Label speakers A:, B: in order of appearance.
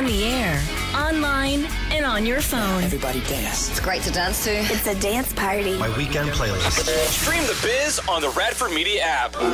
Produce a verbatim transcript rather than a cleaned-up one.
A: On the air, online, and on your phone.
B: Everybody dance.
C: It's great to dance to.
D: It's a dance party.
E: My weekend playlist.
F: Stream the biz on the Radford Media app.